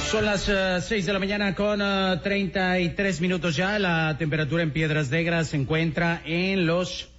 Son las 6 de la mañana con 33 minutos ya. La temperatura en Piedras Negras se encuentra en los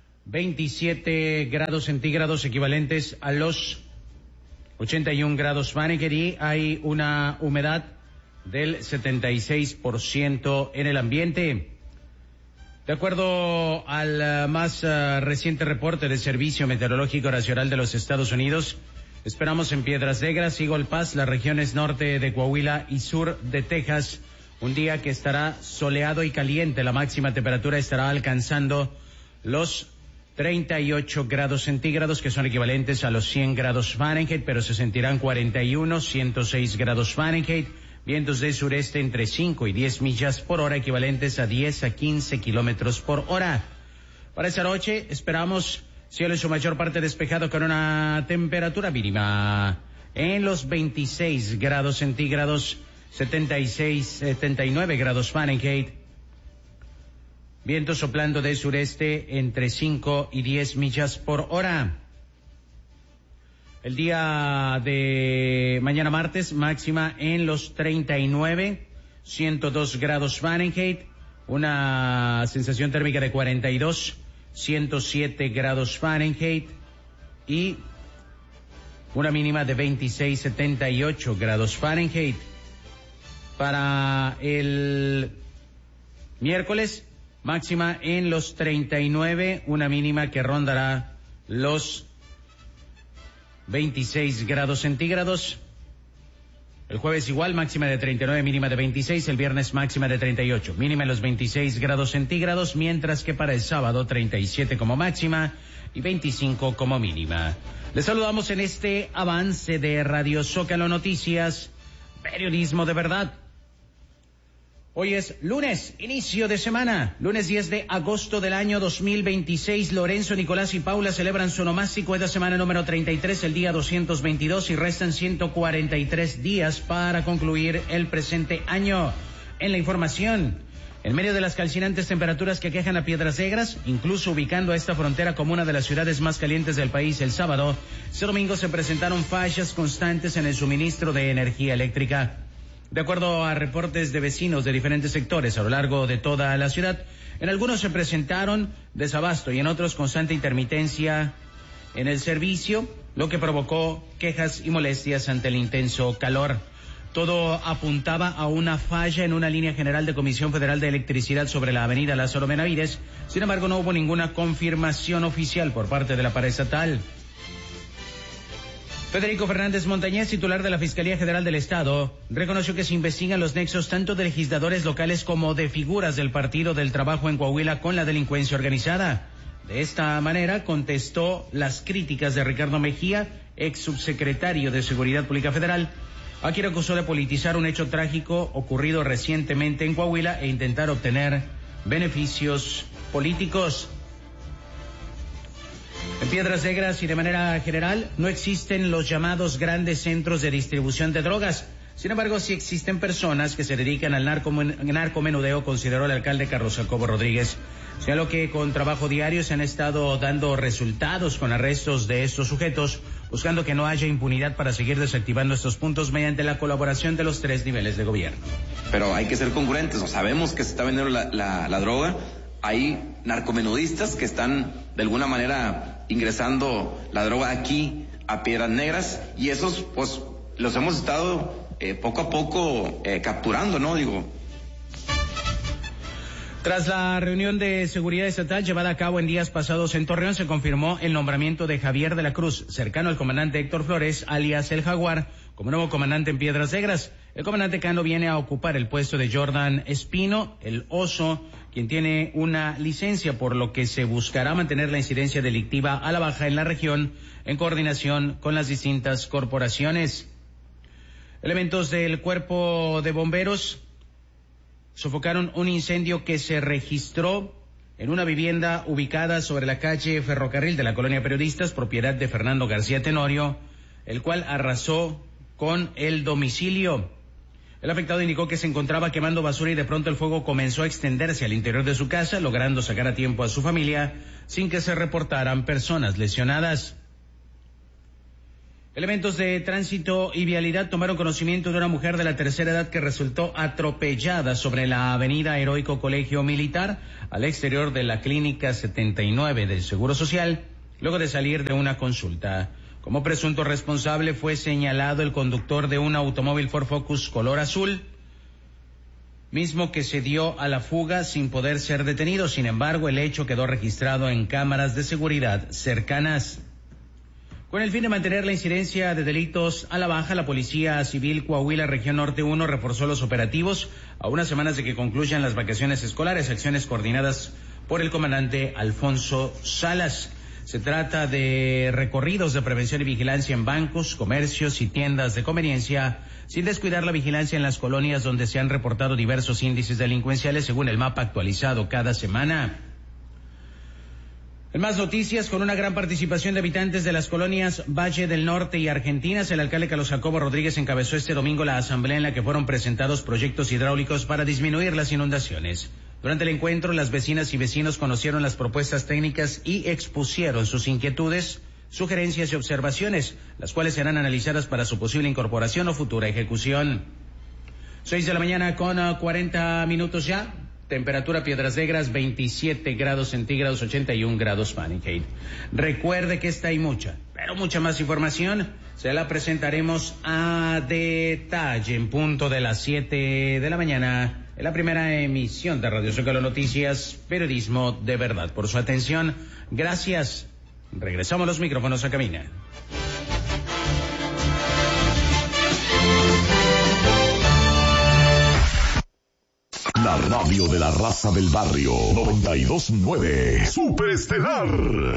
27 grados centígrados, equivalentes a los 81 grados Fahrenheit, y hay una humedad del 76% en el ambiente. De acuerdo al más reciente reporte del Servicio Meteorológico Nacional de los Estados Unidos, esperamos en Piedras Negras, Eagle Pass, las regiones norte de Coahuila y sur de Texas, un día que estará soleado y caliente. La máxima temperatura estará alcanzando los 38 grados centígrados, que son equivalentes a los 100 grados Fahrenheit, pero se sentirán 41, 106 grados Fahrenheit. Vientos de sureste entre 5 y 10 millas por hora, equivalentes a 10 a 15 kilómetros por hora. Para esta noche esperamos cielo en su mayor parte despejado, con una temperatura mínima en los 26 grados centígrados, 79 grados Fahrenheit. Viento soplando de sureste entre 5 y 10 millas por hora. El día de mañana martes, máxima en los 39, 102 grados Fahrenheit, una sensación térmica de 42, 107 grados Fahrenheit y una mínima de 26, 78 grados Fahrenheit. Para el miércoles, máxima en los 39, una mínima que rondará los 26 grados centígrados. El jueves igual, máxima de 39, mínima de 26. El viernes máxima de 38, mínima en los 26 grados centígrados, mientras que para el sábado 37 como máxima y 25 como mínima. Les saludamos en este avance de Radio Zócalo Noticias, periodismo de verdad. Hoy es lunes, inicio de semana, lunes 10 de agosto del año 2026. Lorenzo, Nicolás y Paula celebran su onomástico, es la semana número 33, el día 222, y restan 143 días para concluir el presente año. En la información, en medio de las calcinantes temperaturas que aquejan a Piedras Negras, incluso ubicando a esta frontera como una de las ciudades más calientes del país el sábado, este domingo se presentaron fallas constantes en el suministro de energía eléctrica. De acuerdo a reportes de vecinos de diferentes sectores a lo largo de toda la ciudad, en algunos se presentaron desabasto y en otros constante intermitencia en el servicio, lo que provocó quejas y molestias ante el intenso calor. Todo apuntaba a una falla en una línea general de Comisión Federal de Electricidad sobre la avenida Lázaro Benavides. Sin embargo, no hubo ninguna confirmación oficial por parte de la paraestatal. Federico Fernández Montañez, titular de la Fiscalía General del Estado, reconoció que se investigan los nexos tanto de legisladores locales como de figuras del Partido del Trabajo en Coahuila con la delincuencia organizada. De esta manera contestó las críticas de Ricardo Mejía, ex subsecretario de Seguridad Pública Federal, a quien acusó de politizar un hecho trágico ocurrido recientemente en Coahuila e intentar obtener beneficios políticos. En Piedras Negras y de manera general no existen los llamados grandes centros de distribución de drogas. Sin embargo, sí existen personas que se dedican al narcomenudeo, consideró el alcalde Carlos Jacobo Rodríguez. Señaló que con trabajo diario se han estado dando resultados con arrestos de estos sujetos, buscando que no haya impunidad para seguir desactivando estos puntos mediante la colaboración de los 3 niveles de gobierno. Pero hay que ser congruentes, sabemos que se está vendiendo la droga. Hay narcomenudistas que están de alguna manera ingresando la droga aquí a Piedras Negras, y esos pues los hemos estado poco a poco capturando, ¿no? Tras la reunión de seguridad estatal llevada a cabo en días pasados en Torreón, se confirmó el nombramiento de Javier de la Cruz, cercano al comandante Héctor Flores, alias El Jaguar, como nuevo comandante en Piedras Negras. El comandante Cano viene a ocupar el puesto de Jordan Espino, el Oso, quien tiene una licencia, por lo que se buscará mantener la incidencia delictiva a la baja en la región, en coordinación con las distintas corporaciones. Elementos del Cuerpo de Bomberos sofocaron un incendio que se registró en una vivienda ubicada sobre la calle Ferrocarril de la Colonia Periodistas, propiedad de Fernando García Tenorio, el cual arrasó con el domicilio. El afectado indicó que se encontraba quemando basura y de pronto el fuego comenzó a extenderse al interior de su casa, logrando sacar a tiempo a su familia sin que se reportaran personas lesionadas. Elementos de tránsito y vialidad tomaron conocimiento de una mujer de la tercera edad que resultó atropellada sobre la avenida Heroico Colegio Militar, al exterior de la Clínica 79 del Seguro Social, luego de salir de una consulta. Como presunto responsable fue señalado el conductor de un automóvil Ford Focus color azul, mismo que se dio a la fuga sin poder ser detenido. Sin embargo, el hecho quedó registrado en cámaras de seguridad cercanas. Con el fin de mantener la incidencia de delitos a la baja, la Policía Civil Coahuila Región Norte 1 reforzó los operativos a unas semanas de que concluyan las vacaciones escolares, acciones coordinadas por el comandante Alfonso Salas. Se trata de recorridos de prevención y vigilancia en bancos, comercios y tiendas de conveniencia, sin descuidar la vigilancia en las colonias donde se han reportado diversos índices delincuenciales según el mapa actualizado cada semana. En más noticias, con una gran participación de habitantes de las colonias Valle del Norte y Argentinas, el alcalde Carlos Jacobo Rodríguez encabezó este domingo la asamblea en la que fueron presentados proyectos hidráulicos para disminuir las inundaciones. Durante el encuentro, las vecinas y vecinos conocieron las propuestas técnicas y expusieron sus inquietudes, sugerencias y observaciones, las cuales serán analizadas para su posible incorporación o futura ejecución. 6 de la mañana con 40 minutos ya. Temperatura Piedras Negras 27 grados centígrados, 81 grados Fahrenheit. Recuerde que esta y mucha, pero mucha más información se la presentaremos a detalle en punto de las 7 de la mañana en la primera emisión de Radio Zócalo Noticias, periodismo de verdad. Por su atención, gracias. Regresamos los micrófonos a cabina. La radio de la raza del barrio 92.9 Superestelar.